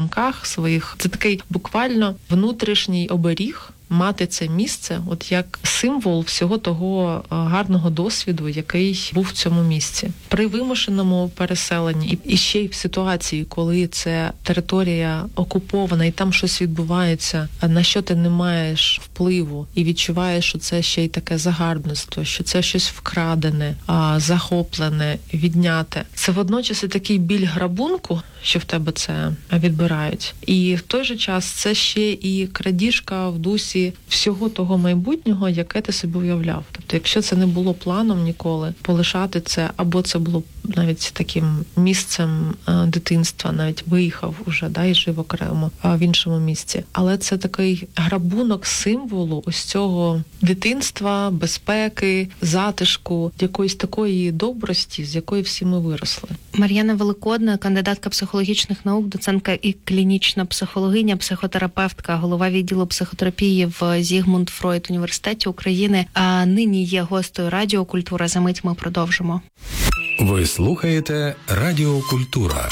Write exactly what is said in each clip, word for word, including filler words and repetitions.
рамках своїх. Це такий буквально внутрішній оберіг, мати це місце, от як символ всього того гарного досвіду, який був в цьому місці. При вимушеному переселенні і ще й в ситуації, коли це територія окупована і там щось відбувається, на що ти не маєш впливу і відчуваєш, що це ще й таке загарбництво, що це щось вкрадене, захоплене, відняте. Це водночас і такий біль грабунку, що в тебе це відбирають. І в той же час це ще і крадіжка в дусі всього того майбутнього, яке ти собі уявляв. Тобто, якщо це не було планом ніколи, полишати це, або це було навіть таким місцем дитинства, навіть виїхав уже, да, і жив окремо в іншому місці. Але це такий грабунок символу ось цього дитинства, безпеки, затишку, якоїсь такої добрості, з якої всі ми виросли. Мар'яна Великодна, кандидатка психологічних наук, доцентка і клінічна психологиня, психотерапевтка, голова відділу психотерапії в Зігмунд Фройд університеті України, а нині є гостею Радіо Культура. За мить ми продовжимо. Ви слухаєте Радіо Культура.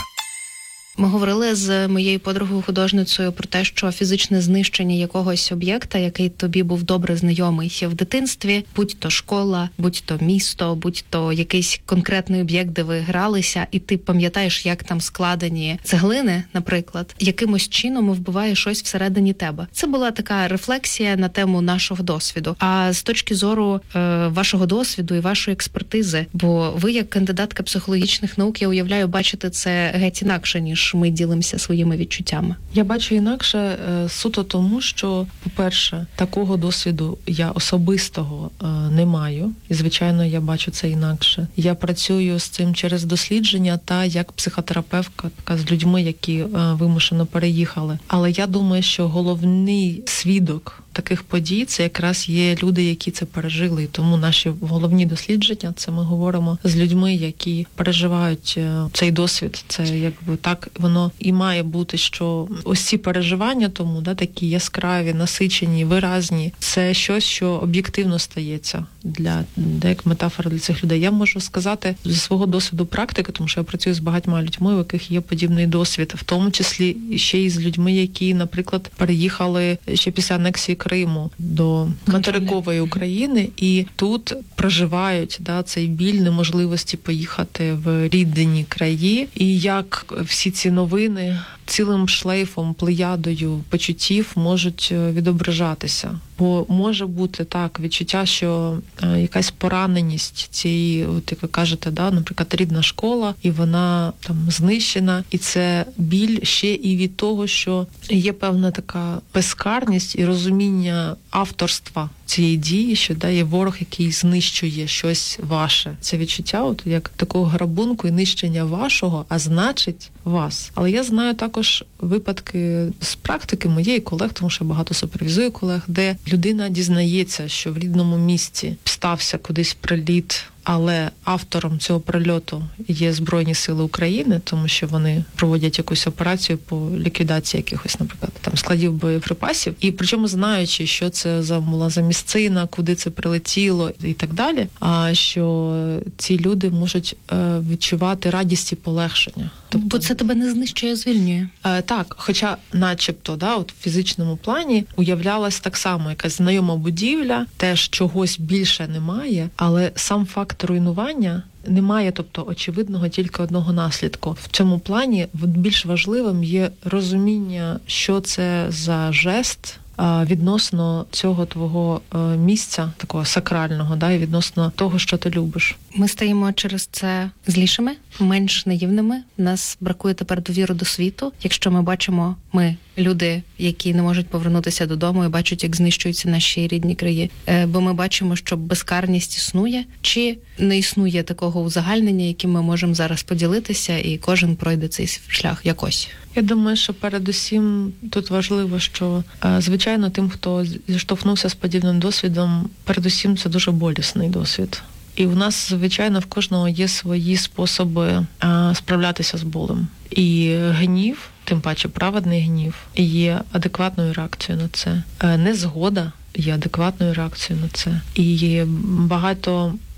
Ми говорили з моєю подругою-художницею про те, що фізичне знищення якогось об'єкта, який тобі був добре знайомий в дитинстві, будь-то школа, будь-то місто, будь-то якийсь конкретний об'єкт, де ви гралися, і ти пам'ятаєш, як там складені цеглини, наприклад, якимось чином вбиває щось всередині тебе. Це була така рефлексія на тему нашого досвіду. А з точки зору е, вашого досвіду і вашої експертизи, бо ви, як кандидатка психологічних наук, я уявляю, бачите це геть інакше, ніж ми ділимося своїми відчуттями. Я бачу інакше е, суто тому, що, по-перше, такого досвіду я особистого е, не маю. І, звичайно, я бачу це інакше. Я працюю з цим через дослідження та як психотерапевтка з людьми, які е, вимушено переїхали. Але я думаю, що головний свідок таких подій це якраз є люди, які це пережили. І тому наші головні дослідження, це ми говоримо з людьми, які переживають цей досвід. Це якби так воно і має бути, що ось ці переживання тому, да, такі яскраві, насичені, виразні, це щось, що об'єктивно стається для, як метафора для цих людей. Я можу сказати зі свого досвіду практики, тому що я працюю з багатьма людьми, у яких є подібний досвід, в тому числі ще й з людьми, які, наприклад, переїхали ще після анексії Криму до материкової України, і тут проживають, да, цей біль неможливості поїхати в рідні краї, і як всі ці новини цілим шлейфом, плеядою почуттів можуть відображатися. Бо може бути так відчуття, що е, якась пораненість цієї, от як ви кажете, да, наприклад, рідна школа, і вона там знищена, і це біль ще і від того, що є певна така безкарність і розуміння авторства цієї дії, що да, є ворог, який знищує щось ваше. Це відчуття от як такого грабунку і нищення вашого, а значить вас. Але я знаю також випадки з практики моєї колег, тому що я багато супервізую колег, де людина дізнається, що в рідному місті стався кудись приліт, але автором цього прильоту є Збройні Сили України, тому що вони проводять якусь операцію по ліквідації якихось, наприклад, там складів боєприпасів. І причому знаючи, що це за була за місцина, куди це прилетіло і так далі, а що ці люди можуть е, відчувати радість і полегшення. Тобто, бо це тебе не знищує, а звільнює. Е, так, хоча начебто, да, от в фізичному плані уявлялась так само якась знайома будівля, теж чогось більше немає, але сам факт руйнування немає, тобто, очевидного тільки одного наслідку. В цьому плані більш важливим є розуміння, що це за жест відносно цього твого місця, такого сакрального, да, і відносно того, що ти любиш. Ми стаємо через це злішими, менш наївними. Нас бракує тепер довіри до світу. Якщо ми бачимо, ми, люди, які не можуть повернутися додому і бачать, як знищуються наші рідні краї. Бо ми бачимо, що безкарність існує, чи не існує такого узагальнення, яким ми можемо зараз поділитися, і кожен пройде цей шлях якось. Я думаю, що передусім тут важливо, що, звичайно, тим, хто зіштовхнувся з подібним досвідом, передусім це дуже болісний досвід. І у нас, звичайно, в кожного є свої способи справлятися з болем. І гнів, тим паче праведний гнів, є адекватною реакцією на це. Незгода є адекватною реакцією на це. І багато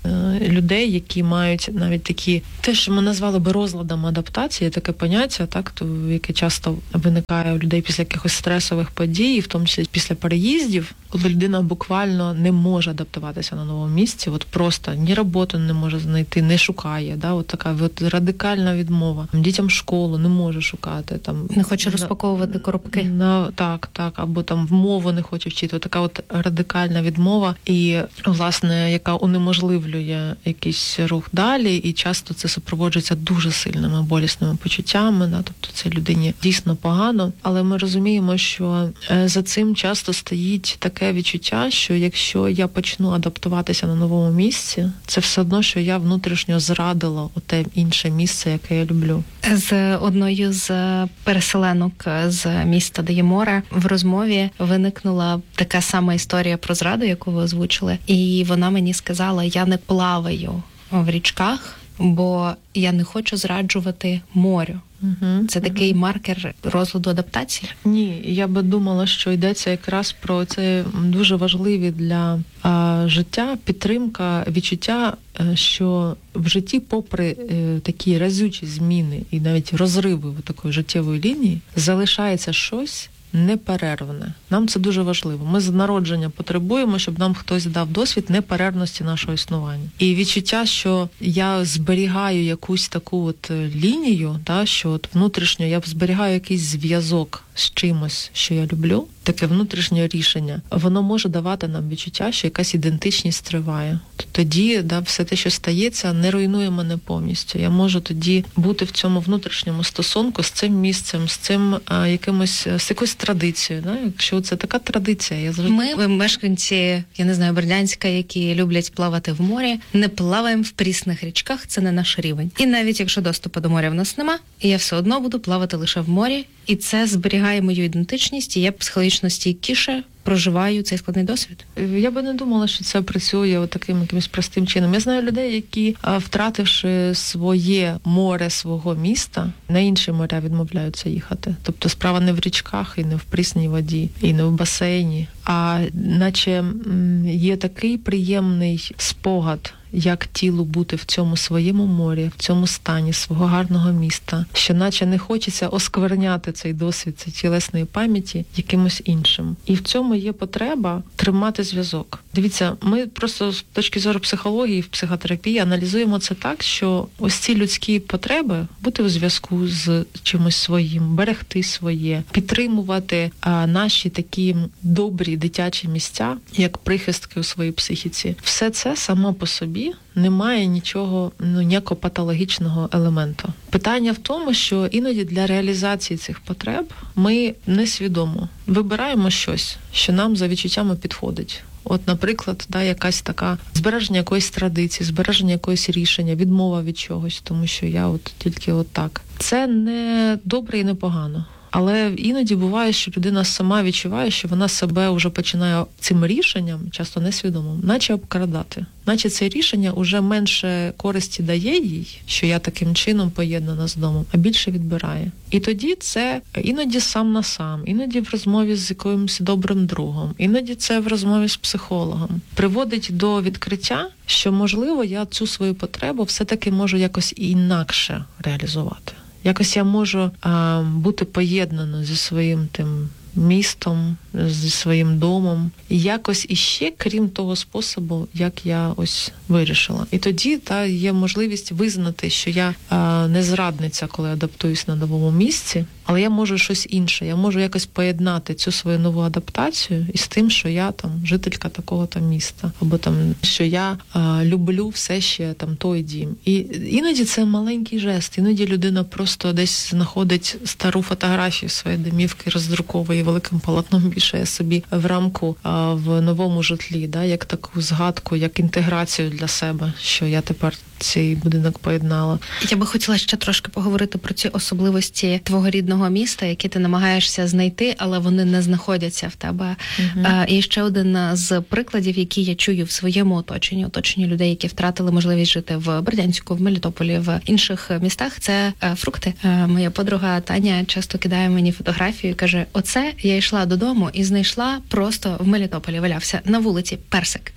людей, які мають навіть такі, те, що ми назвали би розладом адаптації, таке поняття, так, то, яке часто виникає у людей після якихось стресових подій, в тому числі після переїздів, коли людина буквально не може адаптуватися на новому місці, от просто ні роботу не може знайти, не шукає, да, от така от радикальна відмова. Дітям школу не може шукати, там не хоче розпаковувати коробки. На, так, так, або там мову не хоче вчити. Така от радикальна відмова, і, власне, яка унеможливлює якийсь рух далі, і часто це супроводжується дуже сильними болісними почуттями, да, тобто це людині дійсно погано, але ми розуміємо, що за цим часто стоїть таке відчуття, що якщо я почну адаптуватися на новому місці, це все одно, що я внутрішньо зрадила оте інше місце, яке я люблю. З одною з переселенок з міста, де є море, в розмові виникнула така сама історія про зраду, яку ви озвучили, і вона мені сказала: я не плаваю в річках, бо я не хочу зраджувати морю. Угу, це такий угу. маркер розладу адаптації? Ні, я би думала, що йдеться якраз про це дуже важливі для а, життя, підтримка, відчуття, що в житті, попри е, такі разючі зміни і навіть розриви в такої життєвої лінії, залишається щось неперервне. Нам це дуже важливо. Ми з народження потребуємо, щоб нам хтось дав досвід неперервності нашого існування. І відчуття, що я зберігаю якусь таку от лінію, та, що от внутрішньо я зберігаю якийсь зв'язок з чимось, що я люблю, таке внутрішнє рішення, воно може давати нам відчуття, що якась ідентичність триває. Тоді, да, все те, що стається, не руйнує мене повністю. Я можу тоді бути в цьому внутрішньому стосунку з цим місцем, з цим а, якимось, з якоюсь традицією. Да? Якщо це така традиція, я завжди... Ми, мешканці, я не знаю, Бердянська, які люблять плавати в морі, не плаваємо в прісних річках, це не наш рівень. І навіть якщо доступу до моря в нас нема, я все одно буду плавати лише в морі, і це зберігає мою ідентичність, і я психологічно стійкіше проживаю цей складний досвід. Я би не думала, що це працює таким якимось простим чином. Я знаю людей, які, втративши своє море свого міста, на інші моря відмовляються їхати. Тобто справа не в річках, і не в прісній воді, і не в басейні, а наче є такий приємний спогад, як тілу бути в цьому своєму морі, в цьому стані свого гарного міста, що наче не хочеться оскверняти цей досвід, цієї тілесної пам'яті якимось іншим. І в цьому є потреба тримати зв'язок. Дивіться, ми просто з точки зору психології, в психотерапії аналізуємо це так, що ось ці людські потреби бути у зв'язку з чимось своїм, берегти своє, підтримувати а, наші такі добрі дитячі місця, як прихистки у своїй психіці. Все це само по собі немає нічого, ну, ніякого патологічного елементу. Питання в тому, що іноді для реалізації цих потреб ми несвідомо вибираємо щось, що нам за відчуттями підходить. От, наприклад, да, якась така збереження якоїсь традиції, збереження якогось рішення, відмова від чогось, тому що я от тільки от так. Це не добре і не погано. Але іноді буває, що людина сама відчуває, що вона себе вже починає цим рішенням, часто несвідомо, наче обкрадати. Наче це рішення вже менше користі дає їй, що я таким чином поєднана з домом, а більше відбирає. І тоді це іноді сам на сам, іноді в розмові з якимось добрим другом, іноді це в розмові з психологом. Приводить до відкриття, що, можливо, я цю свою потребу все-таки можу якось інакше реалізувати. Якось я можу а, бути поєднана зі своїм тим містом, зі своїм домом, і якось іще, крім того способу, як я ось вирішила. І тоді та є можливість визнати, що я а, не зрадниця, коли адаптуюсь на новому місці, але я можу щось інше. Я можу якось поєднати цю свою нову адаптацію із тим, що я там жителька такого-то міста, або там, що я а, люблю все ще там той дім. І іноді це маленький жест, іноді людина просто десь знаходить стару фотографію своєї домівки, роздруковує великим полотном, вішає собі в рамку а, в новому житлі, да, як таку згадку, як інтеграцію для себе, що я тепер цей будинок поєднала. Я би хотіла ще трошки поговорити про ці особливості твого рідного міста, які ти намагаєшся знайти, але вони не знаходяться в тебе. Угу. А, і ще один з прикладів, які я чую в своєму оточенні, оточенні людей, які втратили можливість жити в Бердянську, в Мелітополі, в інших містах, це а, фрукти. А, моя подруга Таня часто кидає мені фотографію і каже: оце я йшла додому і знайшла просто в Мелітополі, валявся на вулиці персик.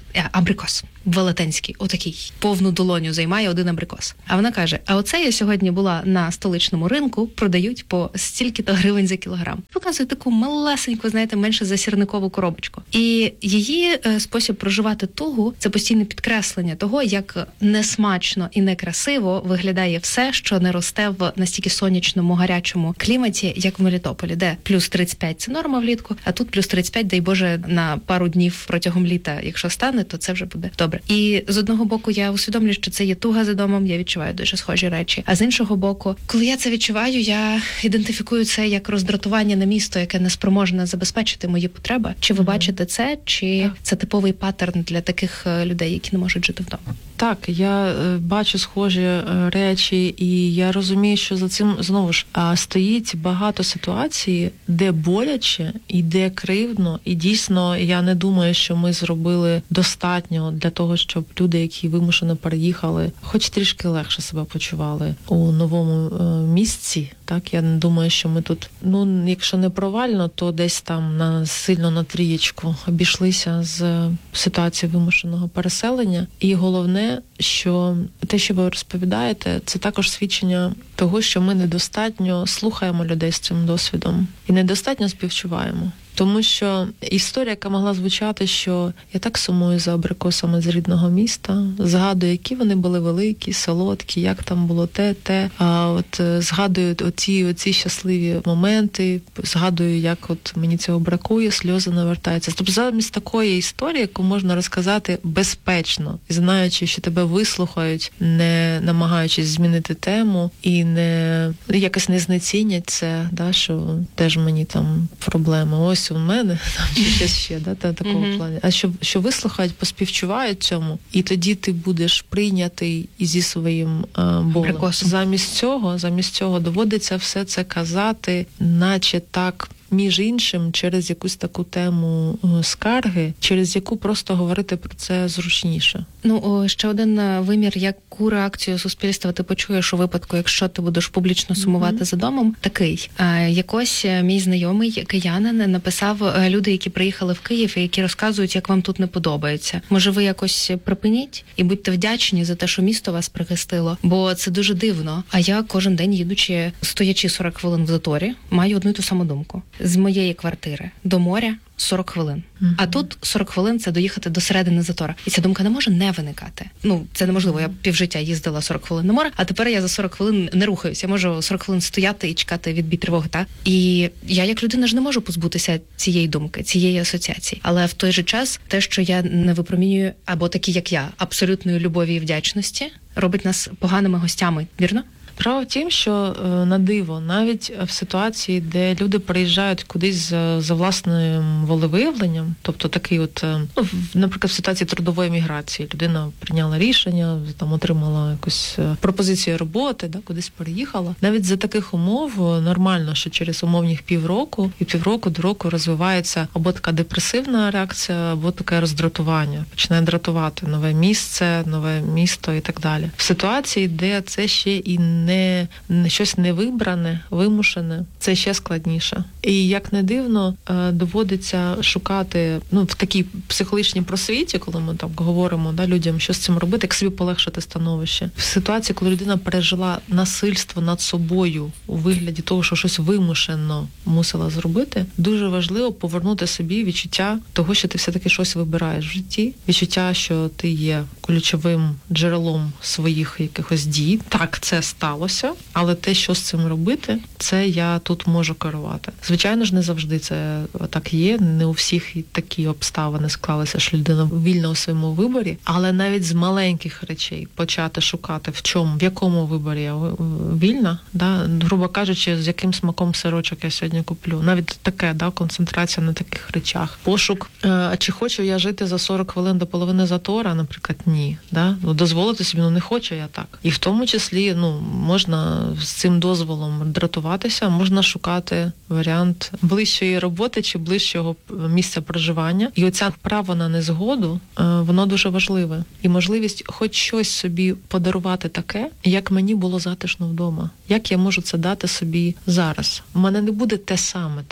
абрикос велетенський, отакий, повну долоню займає один абрикос. А вона каже, а оце я сьогодні була на столичному ринку, продають по стільки-то гривень за кілограм. Показує таку малесеньку, знаєте, менше за сірникову коробочку. І її е, спосіб проживати тугу – це постійне підкреслення того, як несмачно і некрасиво виглядає все, що не росте в настільки сонячному, гарячому кліматі, як в Мелітополі, де плюс тридцять п'ять – це норма влітку, а тут плюс тридцять п'ять, дай Боже, на пару днів протягом літа, якщо стане, то це вже буде добре. І з одного боку я усвідомлюю, що це є туга за домом, я відчуваю дуже схожі речі. А з іншого боку, коли я це відчуваю, я ідентифікую це як роздратування на місто, яке не спроможне забезпечити мої потреби. Чи ви mm-hmm. бачите це, чи так. це типовий паттерн для таких людей, які не можуть жити вдома? Так, я е, бачу схожі е, речі, і я розумію, що за цим, знову ж, а, стоїть багато ситуацій, де боляче, і де кривдно, і дійсно я не думаю, що ми зробили достатньо для того, щоб люди, які вимушено переїхали, хоч трішки легше себе почували у новому е, місці. Так, я не думаю, що ми тут, ну, якщо не провально, то десь там на сильно на трієчку обійшлися з ситуацією вимушеного переселення. І головне, що те, що ви розповідаєте, це також свідчення того, що ми недостатньо слухаємо людей з цим досвідом і недостатньо співчуваємо. Тому що історія, яка могла звучати, що я так сумую за абрикосами з рідного міста, згадую, які вони були великі, солодкі, як там було те, те. А от згадую оці, оці щасливі моменти, згадую, як от мені цього бракує, сльози навертаються. Тобто замість такої історії, яку можна розказати безпечно, знаючи, що тебе вислухають, не намагаючись змінити тему і не якось не знецінять це, да, що теж мені там проблема. Ось у мене, там чи щось ще, да, та, такого mm-hmm. плані. А що, що вислухають, поспівчувають цьому, і тоді ти будеш прийнятий і зі своїм а, болем. Прикосом. Замість цього, замість цього доводиться все це казати, наче так, між іншим, через якусь таку тему скарги, через яку просто говорити про це зручніше. Ну, о, ще один вимір, яку реакцію суспільства ти почуєш у випадку, якщо ти будеш публічно сумувати mm-hmm. за домом, такий. А, якось мій знайомий киянин написав люди, які приїхали в Київ і які розказують, як вам тут не подобається. Може, ви якось припиніть і будьте вдячні за те, що місто вас прихистило, бо це дуже дивно. А я кожен день, їдучи, стоячи сорок хвилин в заторі, маю одну і ту саму думку. З моєї квартири до моря сорок хвилин. Mm-hmm. А тут сорок хвилин – це доїхати до середини затора. І ця думка не може не виникати. Ну, це неможливо. Я півжиття їздила сорок хвилин на море, а тепер я за сорок хвилин не рухаюся. Я можу сорок хвилин стояти і чекати відбій тривоги, так? І я, як людина, ж не можу позбутися цієї думки, цієї асоціації. Але в той же час те, що я не випромінюю, або такі, як я, абсолютної любові і вдячності, робить нас поганими гостями. Вірно? Справа в тім, що на диво, навіть в ситуації, де люди приїжджають кудись за, за власним волевиявленням, тобто такий от, ну, наприклад, в ситуації трудової міграції, людина прийняла рішення, там отримала якусь пропозицію роботи, да, кудись переїхала. Навіть за таких умов нормально, що через умовних півроку і півроку до року розвивається або така депресивна реакція, або таке роздратування. Починає дратувати нове місце, нове місто і так далі. В ситуації, де це ще і не Не, не щось невибране, вимушене, це ще складніше. І як не дивно, доводиться шукати, ну, в такій психологічній просвіті, коли ми там говоримо, да, людям, що з цим робити, як собі полегшити становище. В ситуації, коли людина пережила насильство над собою у вигляді того, що щось вимушено мусила зробити, дуже важливо повернути собі відчуття того, що ти все-таки щось вибираєш в житті, відчуття, що ти є ключовим джерелом своїх якихось дій. Так, це стало. Але те, що з цим робити, це я тут можу керувати. Звичайно ж, не завжди це так є, не у всіх такі обставини склалися, що людина вільна у своєму виборі, але навіть з маленьких речей почати шукати, в чому, в якому виборі я вільна, да? Грубо кажучи, з яким смаком сирочок я сьогодні куплю. Навіть таке, да, концентрація на таких речах. Пошук, а чи хочу я жити за сорок хвилин до половини затора, наприклад, ні. Да? Дозволити собі, ну не хочу я так. І в тому числі, ну, можна з цим дозволом дратуватися, можна шукати варіант ближчої роботи чи ближчого місця проживання. І оця право на незгоду, воно дуже важливе. І можливість хоч щось собі подарувати таке, як мені було затишно вдома. Як я можу це дати собі зараз? У мене не буде те саме, так,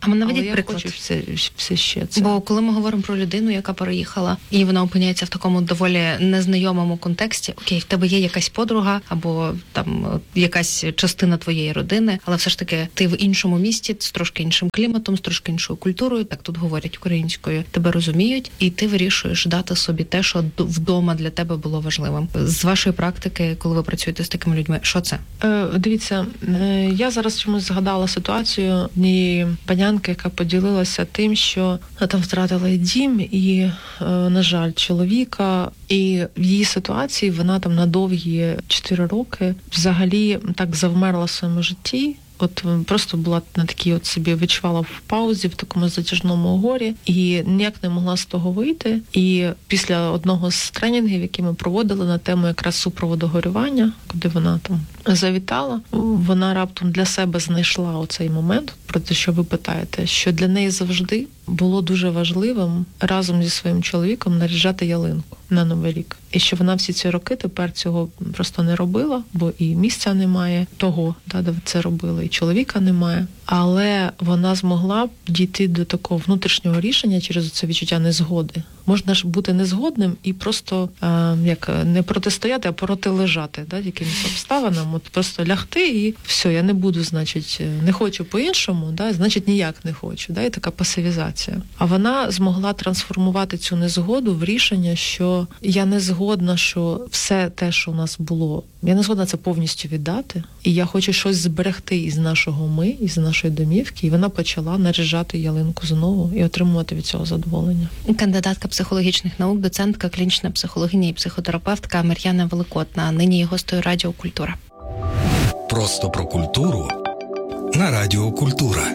А ми наведіть Але приклад. Я хочу все, все ще це. Бо коли ми говоримо про людину, яка переїхала, і вона опиняється в такому доволі незнайомому контексті, окей, в тебе є якась подруга або там якась частина твоєї родини, але все ж таки ти в іншому місті з трошки іншим кліматом, з трошки іншою культурою, так тут говорять українською, тебе розуміють, і ти вирішуєш дати собі те, що вдома для тебе було важливим. З вашої практики, коли ви працюєте з такими людьми, що це? Е, дивіться, е, я зараз чомусь згадала ситуацію однієї панянки, яка поділилася тим, що вона там втратила і дім, і, е, на жаль, чоловіка. І в її ситуації вона там на довгі чотири роки взагалі так завмерла в своєму житті. От просто була на такій от собі, відчувала в паузі, в такому затяжному горі, і ніяк не могла з того вийти. І після одного з тренінгів, які ми проводили на тему якраз супроводу горювання, куди вона там завітала, вона раптом для себе знайшла оцей момент, про те, що ви питаєте, що для неї завжди було дуже важливим разом зі своїм чоловіком наряджати ялинку на Новий рік. І що вона всі ці роки тепер цього просто не робила, бо і місця немає того, да, де це робили, і чоловіка немає. Але вона змогла дійти до такого внутрішнього рішення через це відчуття незгоди. Можна ж бути незгодним і просто а, як не протистояти, а протилежати, да, якимось обставинам. От просто лягти і все, я не буду, значить, не хочу по-іншому, да, значить ніяк не хочу. Да, і така пасивізація. А вона змогла трансформувати цю незгоду в рішення, що я не згодна, що все те, що у нас було, я не згодна це повністю віддати. І я хочу щось зберегти із нашого ми, із нашої домівки. І вона почала наряджати ялинку знову і отримувати від цього задоволення. Кандидатка психологічних наук, доцентка, клінічна психологиня і психотерапевтка Мар'яна Великотна. Нині є гостею Радіо Культура. Просто про культуру на Радіо Культура.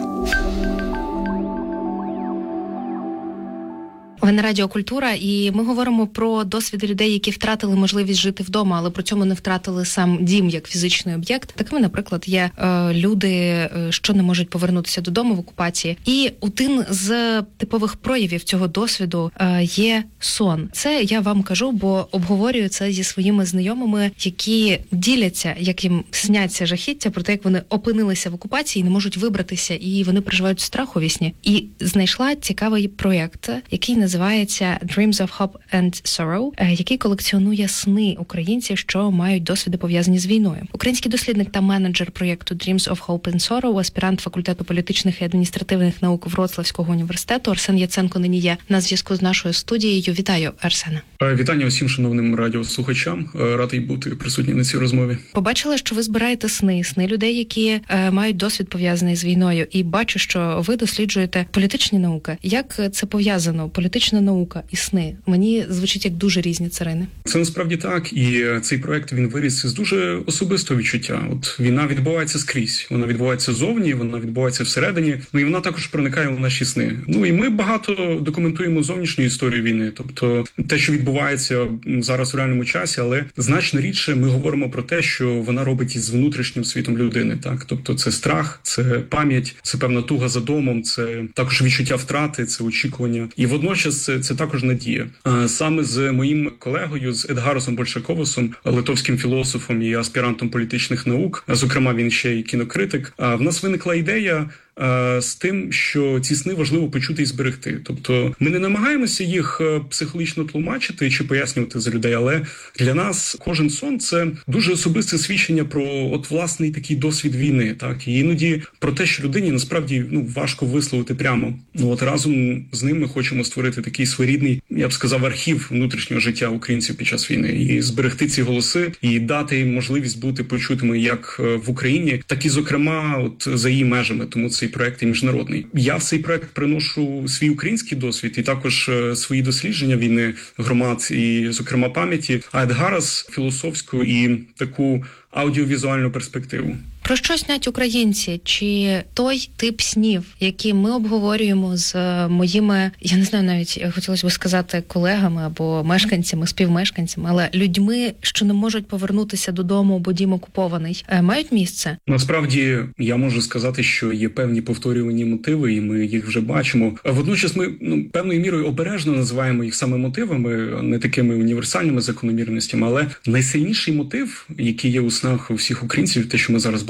Ви на Радіо Культура, і ми говоримо про досвід людей, які втратили можливість жити вдома, але при цьому не втратили сам дім як фізичний об'єкт. Такими, наприклад, є е, люди, е, що не можуть повернутися додому в окупації. І один з типових проявів цього досвіду е, є сон. Це я вам кажу, бо обговорюю це зі своїми знайомими, які діляться, як їм сняться жахіття про те, як вони опинилися в окупації і не можуть вибратися, і вони переживають страх у вісні. І знайшла цікавий проєкт, який називається називається Dreams of Hope and Sorrow, який колекціонує сни українців, що мають досвіди пов'язані з війною. Український дослідник та менеджер проєкту Dreams of Hope and Sorrow, аспірант факультету політичних і адміністративних наук Вроцлавського університету Арсен Яценко нині є на зв'язку з нашою студією. Вітаю, Арсене. Вітання усім шановним радіослухачам. Радий бути присутнім на цій розмові. Побачила, що ви збираєте сни, сни людей, які е, мають досвід пов'язаний з війною, і бачу, що ви досліджуєте політичні науки. Як це пов'язано? Політична наука і сни. Мені звучить як дуже різні царини. Це насправді так, і цей проект він виріс з дуже особистого відчуття. От війна відбувається скрізь, вона відбувається зовні, вона відбувається всередині. Ну і вона також проникає у наші сни. Ну і ми багато документуємо зовнішню історію війни, тобто те, що відбувається зараз у реальному часі, але значно рідше ми говоримо про те, що вона робить із внутрішнім світом людини. Так, тобто це страх, це пам'ять, це певна туга за домом, це також відчуття втрати, це очікування. І водночас це, це також надія. Саме з моїм колегою, з Едгаросом Большаковосом, литовським філософом і аспірантом політичних наук, зокрема він ще й кінокритик, в нас виникла ідея з тим, що ці сни важливо почути і зберегти. Тобто ми не намагаємося їх психологічно тлумачити чи пояснювати за людей, але для нас кожен сон – це дуже особисте свідчення про от власний такий досвід війни. Так? І іноді про те, що людині насправді ну, важко висловити прямо. Ну, от разом з ним ми хочемо створити такий своєрідний, я б сказав, архів внутрішнього життя українців під час війни. І зберегти ці голоси, і дати їм можливість бути почутими як в Україні, так і, зокрема, от за її межами. Тому цей проект і міжнародний. Я в цей проект приношу свій український досвід і також свої дослідження війни громад і, зокрема, пам'яті, а Едгарос філософську і таку аудіовізуальну перспективу. Про що снять українці? Чи той тип снів, які ми обговорюємо з моїми, я не знаю навіть, хотілося б сказати, колегами або мешканцями, співмешканцями, але людьми, що не можуть повернутися додому, бо дім окупований, мають місце? Насправді, я можу сказати, що є певні повторювані мотиви, і ми їх вже бачимо. Водночас ми ну, певною мірою обережно називаємо їх саме мотивами, не такими універсальними закономірностями, але найсильніший мотив, який є у снах у всіх українців, те, що ми зараз бачимо,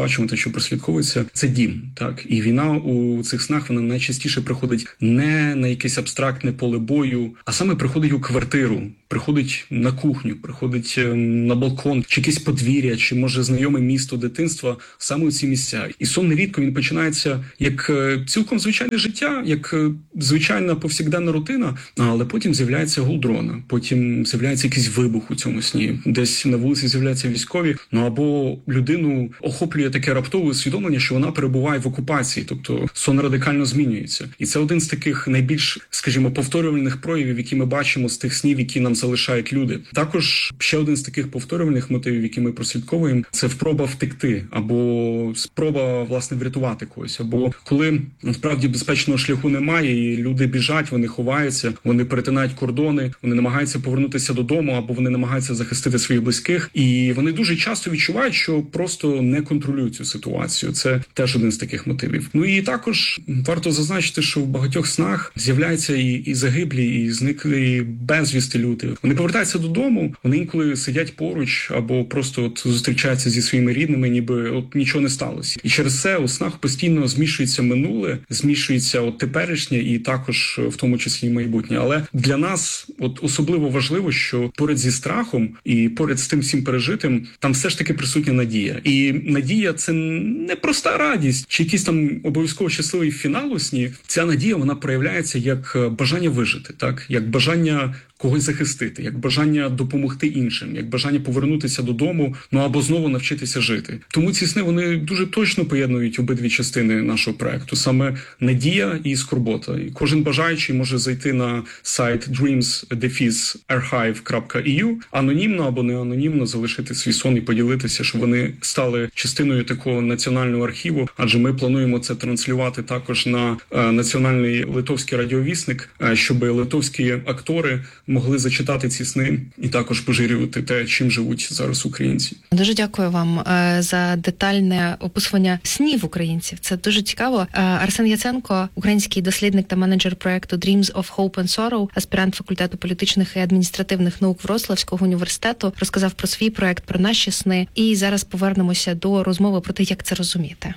бачимо, те, що прослідковується, це дім, так? І війна у цих снах, вона найчастіше приходить не на якесь абстрактне поле бою, а саме приходить у квартиру, приходить на кухню, приходить на балкон, чи якесь подвір'я, чи, може, знайоме місто дитинства, саме у ці місця. І сон нерідко він починається як цілком звичайне життя, як звичайна повсякденна рутина, але потім з'являється гул дрона, потім з'являється якийсь вибух у цьому сні, десь на вулиці з'являються військові, ну або людину охоплює таке раптове усвідомлення, що вона перебуває в окупації, тобто сон радикально змінюється. І це один з таких найбільш, скажімо, повторювальних проявів, які ми бачимо з тих снів, які нам залишають люди. Також ще один з таких повторювальних мотивів, які ми прослідковуємо, це спроба втекти, або спроба, власне, врятувати когось, або коли насправді безпечного шляху немає, і люди біжать, вони ховаються, вони перетинають кордони, вони намагаються повернутися додому, або вони намагаються захистити своїх близьких, і вони дуже часто відчувають, що просто не контролюють цю ситуацію. Це теж один з таких мотивів. Ну і також варто зазначити, що в багатьох снах з'являються і, і загиблі, і зниклі безвісти люди. Вони повертаються додому, вони інколи сидять поруч, або просто от зустрічаються зі своїми рідними, ніби от нічого не сталося. І через це у снах постійно змішується минуле, змішується от теперішнє і також в тому числі і майбутнє. Але для нас от особливо важливо, що поряд зі страхом і поряд з тим всім пережитим, там все ж таки присутня надія. І надія – це не проста радість, чи якийсь там обов'язково щасливий фінал у сні. Ця надія, вона проявляється як бажання вижити, так? Як бажання когось захистити, як бажання допомогти іншим, як бажання повернутися додому, ну або знову навчитися жити. Тому ці сни, вони дуже точно поєднують обидві частини нашого проекту, саме надія і скорбота. І кожен бажаючий може зайти на сайт dreams dash archive крапка і ю, анонімно або не анонімно залишити свій сон і поділитися, щоб вони стали частиною такого національного архіву, адже ми плануємо це транслювати також на е, національний литовський радіовісник, е, щоб литовські актори могли зачитати ці сни і також поширювати те, чим живуть зараз українці. Дуже дякую вам за детальне описування снів українців. Це дуже цікаво. Арсен Яценко, український дослідник та менеджер проекту Dreams of Hope and Sorrow, аспірант факультету політичних і адміністративних наук Вроцлавського університету, розказав про свій проект, про наші сни. І зараз повернемося до розмови про те, як це розуміти.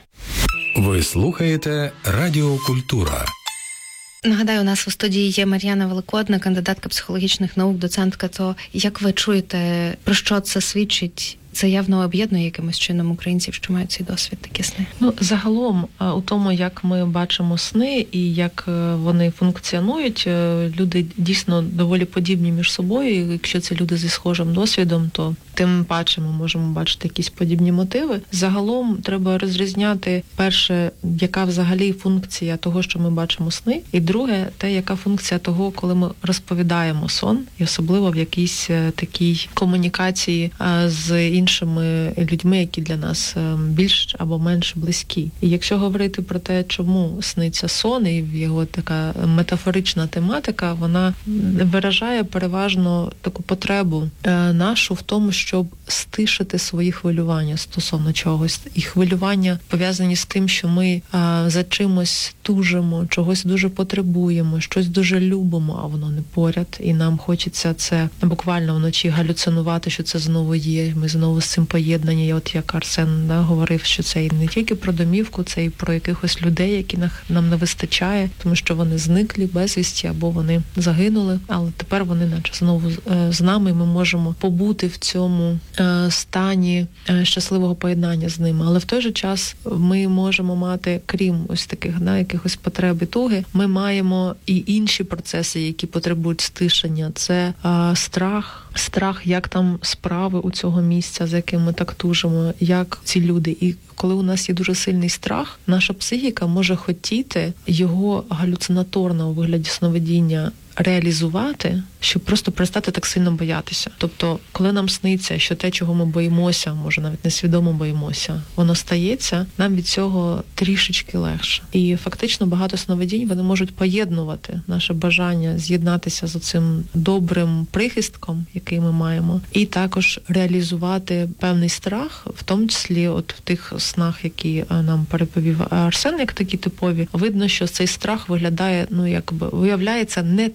Ви слухаєте Радіо Культура. Нагадаю, у нас у студії є Мар'яна Великодна, кандидатка психологічних наук, доцентка. То як ви чуєте, про що це свідчить? Це явно об'єднує якимось чином українців, що мають цей досвід, такі сни? Ну, загалом, у тому, як ми бачимо сни і як вони функціонують, люди дійсно доволі подібні між собою. Якщо це люди зі схожим досвідом, то тим паче ми можемо бачити якісь подібні мотиви. Загалом треба розрізняти, перше, яка взагалі функція того, що ми бачимо сни, і друге, те, яка функція того, коли ми розповідаємо сон, і особливо в якійсь такій комунікації з іншими людьми, які для нас більш або менш близькі. І якщо говорити про те, чому сниться сон, і його така метафорична тематика, вона виражає переважно таку потребу нашу в тому, щоб стишити свої хвилювання стосовно чогось. І хвилювання пов'язані з тим, що ми за чимось тужимо, чогось дуже потребуємо, щось дуже любимо, а воно не поряд. І нам хочеться це буквально вночі галюцинувати, що це знову є. Ми знову з цим поєднані. І от як Арсен да, говорив, що це і не тільки про домівку, це і про якихось людей, які нам не вистачає, тому що вони зниклі безвісті або вони загинули, але тепер вони наче знову з нами, і ми можемо побути в цьому стані щасливого поєднання з ними. Але в той же час ми можемо мати, крім ось таких да, якихось потреб і туги, ми маємо і інші процеси, які потребують стишення. Це а, страх, страх, як там справи у цього місця, за яким ми так тужимо, як ці люди. І коли у нас є дуже сильний страх, наша психіка може хотіти його галюцинаторно у вигляді сновидіння реалізувати, щоб просто перестати так сильно боятися. Тобто, коли нам сниться, що те, чого ми боїмося, може навіть несвідомо боїмося, воно стається, нам від цього трішечки легше. І фактично багато сновидінь, вони можуть поєднувати наше бажання з'єднатися з цим добрим прихистком, який ми маємо, і також реалізувати певний страх, в тому числі от в тих снах, які нам переповів Арсен, як такі типові. Видно, що цей страх виглядає, ну якби виявляється не так,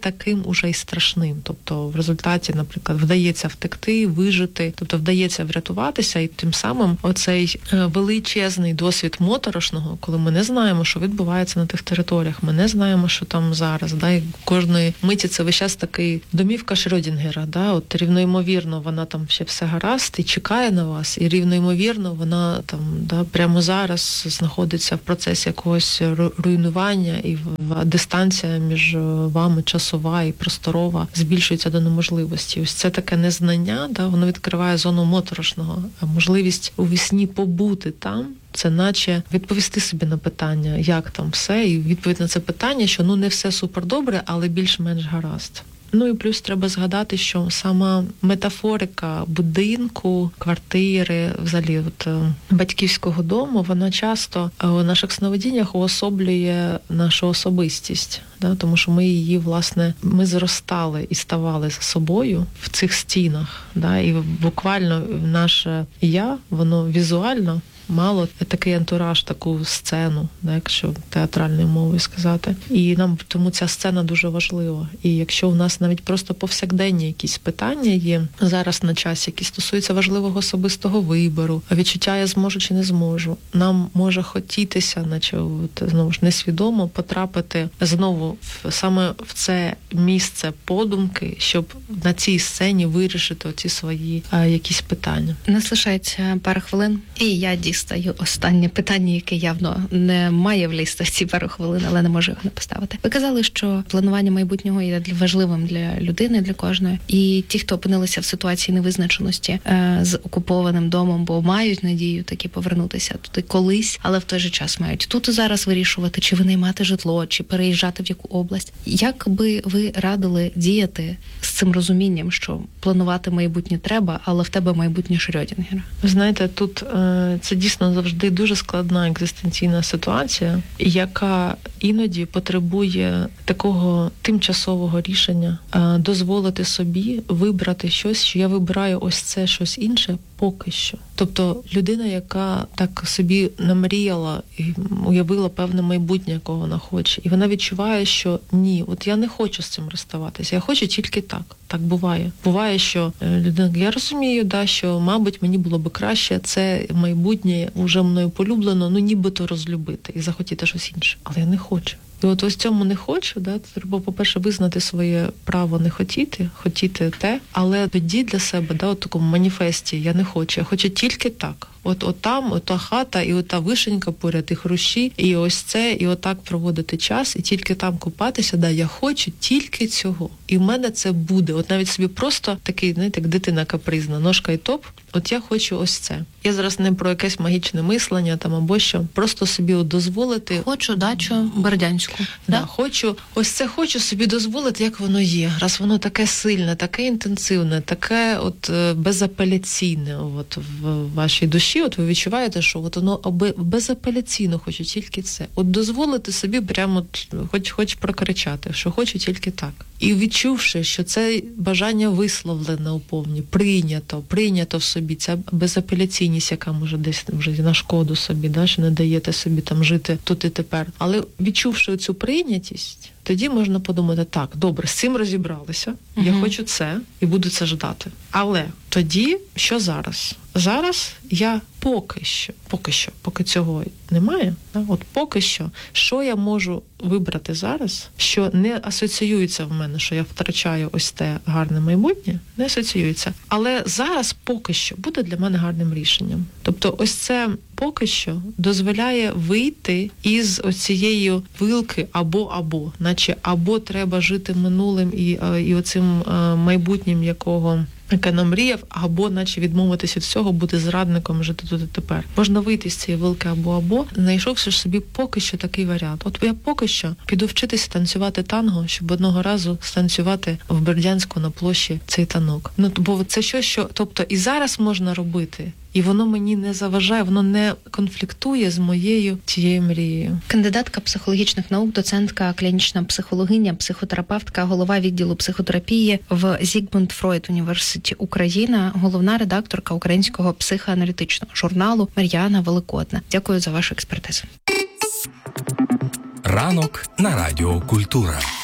таким уже й страшним. Тобто в результаті, наприклад, вдається втекти, вижити, тобто вдається врятуватися, і тим самим оцей величезний досвід моторошного, коли ми не знаємо, що відбувається на тих територіях, ми не знаємо, що там зараз, да, і кожної миті це весь час такий домівка Шрёдінгера, да, от рівноймовірно вона там ще все гаразд і чекає на вас, і рівноймовірно вона там, да, прямо зараз знаходиться в процесі якогось руйнування, і дистанція між вами часова і просторова збільшується до неможливості. Ось це таке незнання, да, воно відкриває зону моторошного, а можливість у вісні побути там, це наче відповісти собі на питання, як там все, і відповідь на це питання, що ну не все супер добре, але більш-менш гаразд. Ну і плюс треба згадати, що сама метафорика будинку, квартири, взагалі от, батьківського дому, вона часто у наших сновидіннях уособлює нашу особистість. Да? Тому що ми її, власне, ми зростали і ставали собою в цих стінах. Да? І буквально наше «я», воно візуально мало такий антураж, таку сцену, да, якщо театральною мовою сказати. І нам тому ця сцена дуже важлива. І якщо у нас навіть просто повсякденні якісь питання є зараз на часі, які стосуються важливого особистого вибору, відчуття я зможу чи не зможу, нам може хотітися, наче от, знову ж несвідомо, потрапити знову в, саме в це місце подумки, щоб на цій сцені вирішити оці свої а, якісь питання. Нас лишається пара хвилин, і я дійсно стаю останнє питання, яке явно не має влізти в ці пару хвилин, але не можу його не поставити. Ви казали, що планування майбутнього є важливим для людини, для кожної. І ті, хто опинилися в ситуації невизначеності е, з окупованим домом, бо мають надію таки повернутися туди колись, але в той же час мають тут і зараз вирішувати, чи винаймати житло, чи переїжджати в яку область. Як би ви радили діяти з цим розумінням, що планувати майбутнє треба, але в тебе майбутнє Шрёдінгера? Ви знаєте, тут е, це дійсно завжди дуже складна екзистенційна ситуація, яка іноді потребує такого тимчасового рішення, дозволити собі вибрати щось, що я вибираю ось це, щось інше поки що. Тобто людина, яка так собі намріяла і уявила певне майбутнє, якого вона хоче, і вона відчуває, що ні, от я не хочу з цим розставатися, я хочу тільки так. Так буває. Буває, що людина, я розумію, да, що, мабуть, мені було би краще це майбутнє вже мною полюблено, ну нібито розлюбити і захотіти щось інше. Але я не хочу. І от ось цьому не хочу, да, треба, по-перше, визнати своє право не хотіти, хотіти те, але тоді для себе, да, от такому маніфесті я не хочу, я хочу тільки так. От, от там, от та хата, і от та вишенька поряд, і хрущі, і ось це, і отак проводити час, і тільки там купатися, да, я хочу тільки цього. І в мене це буде. От навіть собі просто такий, знаєте, як дитина капризна, ножка і топ, от я хочу ось це. Я зараз не про якесь магічне мислення там або що, просто собі от дозволити. Хочу дачу Бердянську. Да, да? Хочу, ось це хочу собі дозволити, як воно є. Раз воно таке сильне, таке інтенсивне, таке от безапеляційне от в вашій душі, от ви відчуваєте, що от воно безапеляційно хочу тільки це. От дозволити собі прямо хоч, хоч прокричати, що хочу тільки так. І відчувши, що це бажання висловлене у повні, прийнято, прийнято в собі, ця безапеляційність, яка може десь вже на шкоду собі, да, що не даєте собі там жити тут і тепер. Але відчувши цю прийнятість, тоді можна подумати, так, добре, з цим розібралися, угу. Я хочу це і буду це ждати. Але тоді, що зараз? Зараз я поки що, поки що, поки цього немає, да? От поки що, що я можу вибрати зараз, що не асоціюється в мене, що я втрачаю ось те гарне майбутнє, не асоціюється. Але зараз поки що буде для мене гарним рішенням. Тобто ось це поки що дозволяє вийти із оцієї вилки або-або, наче або треба жити минулим і, і оцим майбутнім, якого яке намріяв, або наче відмовитися від всього, бути зрадником, жити тут і тепер. Можна вийти з цієї вилки або-або, знайшовши собі поки що такий варіант. От я поки що піду вчитися танцювати танго, щоб одного разу станцювати в Бердянську на площі цей танок. Ну, бо це щось, що, тобто і зараз можна робити, і воно мені не заважає, воно не конфліктує з моєю цією мрією. Кандидатка психологічних наук, доцентка, клінічна психологиня, психотерапевтка, голова відділу психотерапії в Зігмунд Фройд університеті Україна, головна редакторка українського психоаналітичного журналу Мар'яна Великодна. Дякую за вашу експертизу. Ранок на Радіо Культура.